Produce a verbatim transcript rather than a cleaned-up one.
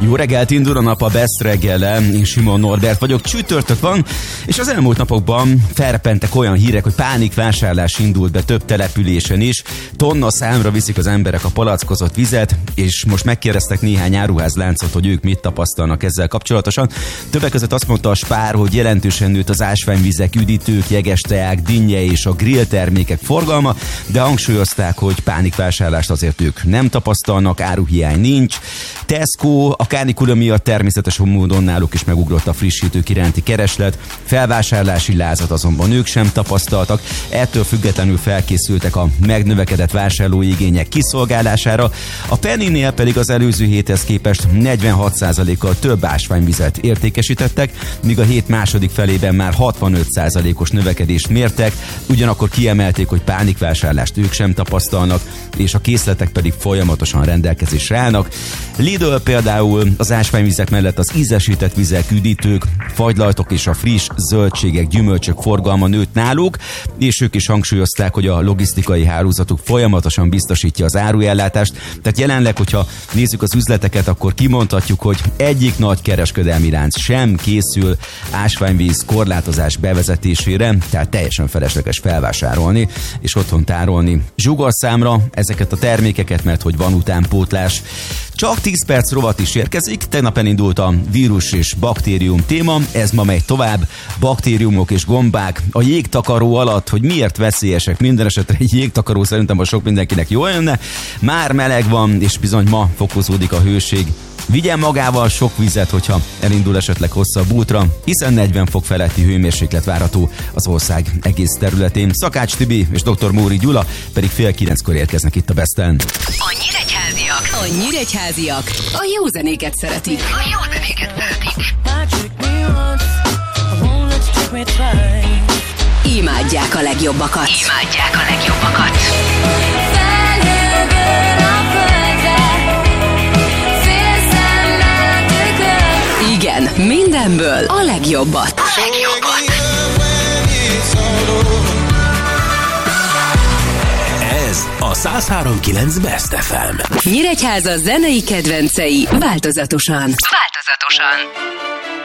Jó reggelt, indul a nap a Best reggele, én Simon Norbert vagyok, csütörtök van, és az elmúlt napokban felrepentek olyan hírek, hogy pánikvásárlás indult be több településen is, tonna számra viszik az emberek a palackozott vizet, és most megkérdeztek néhány áruházláncot, hogy ők mit tapasztalnak ezzel kapcsolatosan. Többek között azt mondta a Spár, hogy jelentősen nőtt az ásványvizek, üdítők, jeges teák, dinnye és a grill termékek forgalma, de hangsúlyozták, hogy pánikvásárlást azért ők nem tapasztalnak, áruhiány nincs. Tesco, a kánikula miatt természetes módon náluk is megugrott a frissítők iránti kereslet, felvásárlási lázat azonban ők sem tapasztaltak, ettől függetlenül felkészültek a megnövekedett vásárlóigények kiszolgálására, a Pennynél pedig az előző héthez képest negyvenhat százalékkal több ásványvizet értékesítettek, míg a hét második felében már hatvanöt százalékos növekedést mértek, ugyanakkor kiemelték, hogy pánikvásárlást ők sem tapasztalnak, és a készletek pedig folyamatosan rendelkezésre állnak. Lidl például az ásványvizek mellett az ízesített vizek, üdítők, fagylajtok és a friss zöldségek, gyümölcsök forgalma nőtt náluk, és ők is hangsúlyozták, hogy a logisztikai hálózatuk folyamatosan biztosítja az áruellátást. Tehát jelenleg, hogyha nézzük az üzleteket, akkor kimondhatjuk, hogy egyik nagy kereskedelmi lánc sem készül ásványvíz korlátozás bevezetésére, tehát teljesen felesleges felvásárolni és otthon tárolni zsugorszámra ezeket a termékeket, mert hogy van utánpótlás. Csak tíz perc rovat is érkezik, tegnap elindult a vírus és baktérium téma, ez ma megy tovább, baktériumok és gombák a jégtakaró alatt, hogy miért veszélyesek, minden esetre egy jégtakaró szerintem a sok mindenkinek jól jönne, már meleg van, és bizony ma fokozódik a hőség. Vigyen magával sok vizet, hogyha elindul esetleg hosszabb útra, hiszen negyven fok feletti hőmérséklet várható az ország egész területén. Szakács Tibi és dr. Móri Gyula pedig fél kilenckor érkeznek itt a Besten. A nyíregyháziak, a nyíregyháziak a jó zenéket szeretik. A jó zenéket szeretik. Imádják a legjobbakat. Imádják a legjobbakat. Igen, mindenből a legjobbat. A legjobbat. Ez a száz három kilenc Best ef em. Nyíregyháza zenei kedvencei változatosan. Változatosan.